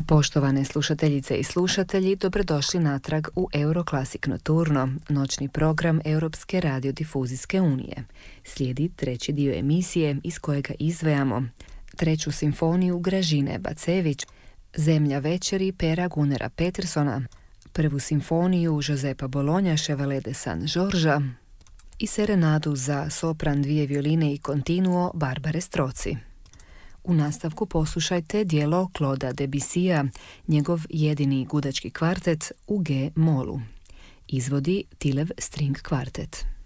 Poštovane slušateljice i slušatelji, dobrodošli natrag u Euroclassic Nocturno, noćni program Europske radiodifuzijske unije. Slijedi treći dio emisije iz kojega izdvajamo treću simfoniju Gražine Bacević, Zemlja večeri Pera Gunera Petersona, prvu simfoniju Josepa Bologna Chevalet de Saint-Georges i serenadu za sopran, dvije violine i continuo Barbare Stroci. U nastavku poslušajte djelo Clauda Debussya, njegov jedini gudački kvartet u G molu. Izvodi Tilev String Kvartet.